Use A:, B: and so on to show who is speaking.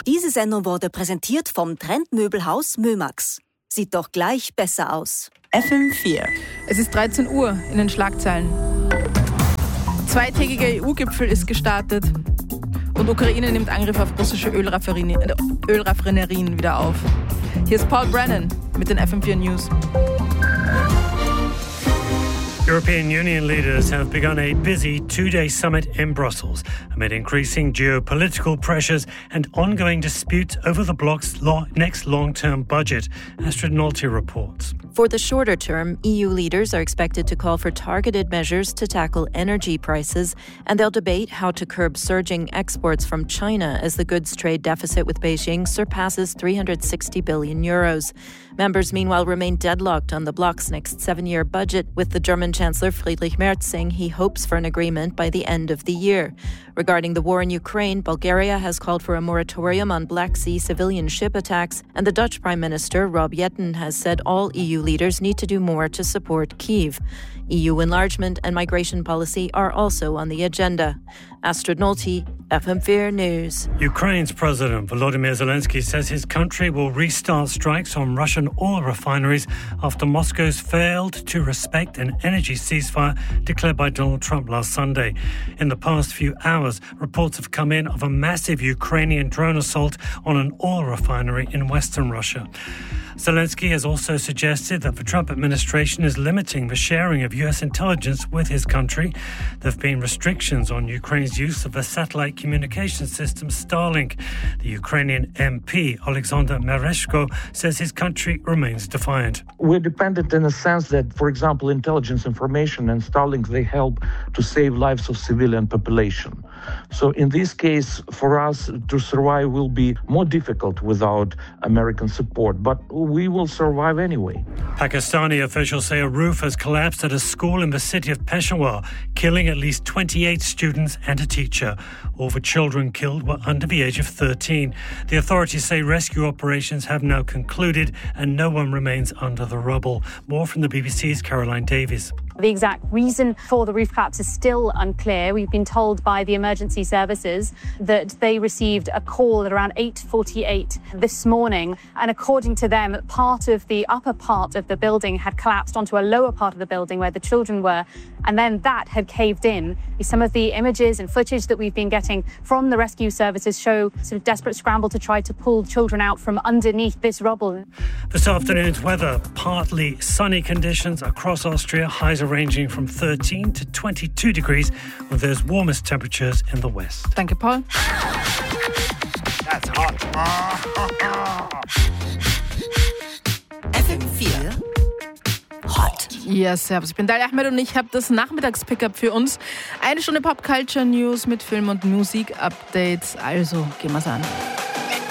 A: Diese Sendung wurde präsentiert vom Trendmöbelhaus Mömax. Sieht doch gleich besser aus.
B: FM4.
C: Es ist 13 Uhr in den Schlagzeilen. Zweitägiger EU-Gipfel ist gestartet und Ukraine nimmt Angriff auf russische Ölraffinerien wieder auf. Hier ist Paul Brennan mit den FM4 News.
D: European Union leaders have begun a busy two-day summit in Brussels amid increasing geopolitical pressures and ongoing disputes over the bloc's next long-term budget, Astrid Nolte reports.
E: For the shorter term, EU leaders are expected to call for targeted measures to tackle energy prices, and they'll debate how to curb surging exports from China as the goods trade deficit with Beijing surpasses 360 billion euros. Members, meanwhile, remain deadlocked on the bloc's next 7-year budget, with the German Chancellor Friedrich Merz saying he hopes for an agreement by the end of the year. Regarding the war in Ukraine, Bulgaria has called for a moratorium on Black Sea civilian ship attacks, and the Dutch Prime Minister, Rob Jetten, has said all EU leaders need to do more to support Kyiv. EU enlargement and migration policy are also on the agenda. Astrid Nolte, FM4 News.
D: Ukraine's President Volodymyr Zelensky says his country will restart strikes on Russian oil refineries after Moscow's failed to respect an energy ceasefire declared by Donald Trump last Sunday. In the past few hours, reports have come in of a massive Ukrainian drone assault on an oil refinery in western Russia. Zelensky has also suggested that the Trump administration is limiting the sharing of US intelligence with his country. There have been restrictions on Ukraine's use of the satellite communication system Starlink. The Ukrainian MP, Alexander Mereshko, says his country remains defiant.
F: We're dependent in a sense that, for example, intelligence information and Starlink, they help to save lives of civilian population. So in this case, for us to survive will be more difficult without American support, but we will survive anyway.
D: Pakistani officials say a roof has collapsed at a school in the city of Peshawar, killing at least 28 students and a teacher. All the children killed were under the age of 13. The authorities say rescue operations have now concluded and no one remains under the rubble. More from the BBC's Caroline Davies.
G: The exact reason for the roof collapse is still unclear. We've been told by the emergency services that they received a call at around 8:48 this morning. And according to them, part of the upper part of the building had collapsed onto a lower part of the building where the children were. And then that had caved in. Some of the images and footage that we've been getting from the rescue services show sort of desperate scramble to try to pull children out from underneath this rubble.
D: This afternoon's weather, partly sunny conditions across Austria, highs ranging from 13 to 22 degrees, with those warmest temperatures in the west.
C: Danke, Paul.
B: That's hot. FM4 Hot.
C: Ja, servus. Ich bin Dalia Ahmed und ich habe das Nachmittagspickup für uns. 1 Stunde Pop-Culture-News mit Film- und Musik-Updates. Also, gehen wir's an.